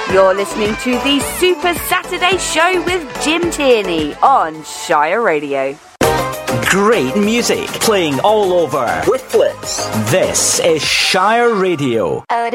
You're listening to the Super Saturday Show with Jim Tierney on Shire Radio. Great music playing all over with Flitz. This is Shire Radio.